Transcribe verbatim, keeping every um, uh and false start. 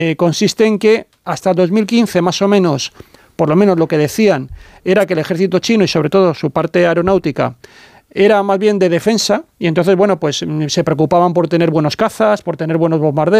eh, consiste en que hasta dos mil quince, más o menos, por lo menos lo que decían, era que el ejército chino y sobre todo su parte aeronáutica era más bien de defensa, y entonces, bueno, pues se preocupaban por tener buenos cazas, por tener buenos bombarderos,